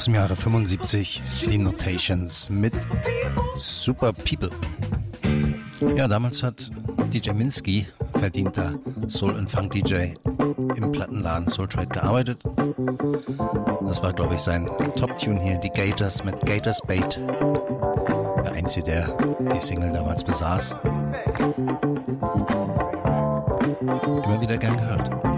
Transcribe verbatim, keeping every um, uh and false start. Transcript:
Aus dem Jahre fünfundsiebzig, die Notations mit Super People. Ja, damals hat D J Minsky, verdienter Soul- und Funk-D J, im Plattenladen Soul Trade gearbeitet. Das war, glaube ich, sein Top-Tune hier, die Gators mit Gators Bait. Der Einzige, der die Single damals besaß. Immer wieder gern gehört.